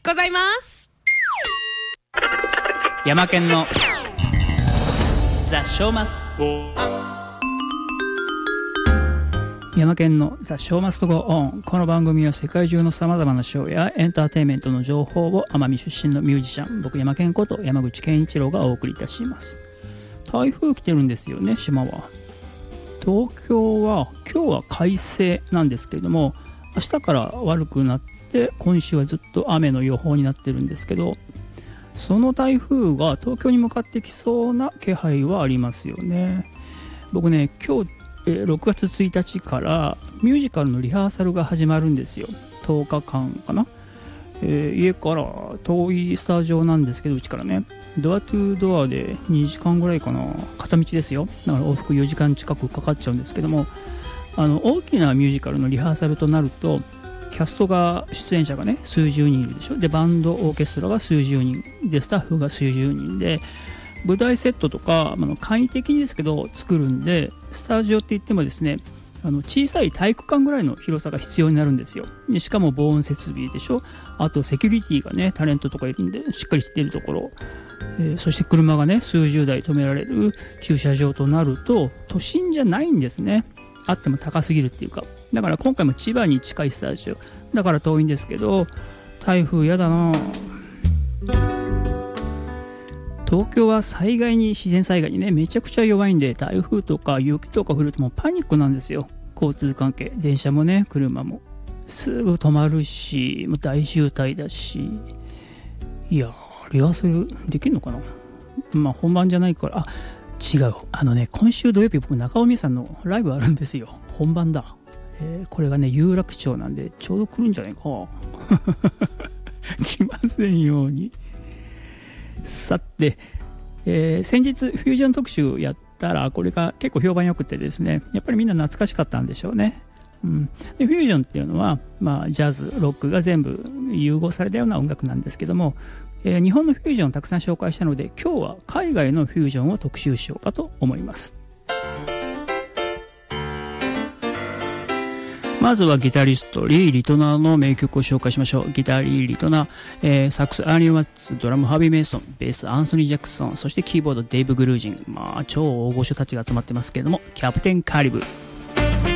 ございます。 山県のザ・ショーマストゴーオン。山県のザ・ショーマストゴーオン。この番組は世界中のさまざまなショーやエンターテインメントの情報を奄美出身のミュージシャン、僕山県こと山口健一郎がお送りいたします。台風来てるんですよね、島は。東京は今日は快晴なんですけれども、明日から悪くなって今週はずっと雨の予報になってるんですけど、その台風が東京に向かってきそうな気配はありますよね。僕ね、今日6月1日からミュージカルのリハーサルが始まるんですよ。10日間かな。家から遠いスタジオなんですけど、うちからねドアトゥードアで2時間ぐらいかな、片道ですよ。だから往復4時間近くかかっちゃうんですけども、大きなミュージカルのリハーサルとなるとキャストが、出演者がね数十人いるでしょ。でバンドオーケストラが数十人で、スタッフが数十人で、舞台セットとか簡易的にですけど作るんで、スタジオって言ってもですね、小さい体育館ぐらいの広さが必要になるんですよ。でしかも防音設備でしょ。あとセキュリティがね、タレントとかいるんでしっかりしているところ、そして車がね数十台止められる駐車場となると都心じゃないんですね。あっても高すぎるっていうか。だから今回も千葉に近いスタジオだから遠いんですけど、台風やだな。東京は災害に、自然災害にねめちゃくちゃ弱いんで、台風とか雪とか降るともうパニックなんですよ。交通関係、電車もね車もすぐ止まるし、もう大渋滞だし。いやリハーサルできるのかな。本番じゃないから。違う、今週土曜日僕中尾美さんのライブあるんですよ。本番だ。これがね有楽町なんでちょうど来るんじゃないか来ませんように。さて、先日フュージョン特集やったらこれが結構評判良くてですね、やっぱりみんな懐かしかったんでしょうね。でフュージョンっていうのは、ジャズロックが全部融合されたような音楽なんですけども、日本のフュージョンをたくさん紹介したので、今日は海外のフュージョンを特集しようかと思います。まずはギタリストリー・リトナーの名曲を紹介しましょう。ギタリー・リトナー、サックスアーニー・ワッツ、ドラムハービー・メイソン、ベースアンソニー・ジャクソン、そしてキーボードデイブ・グルージン、超大御所たちが集まってますけれども、キャプテン・カリブ。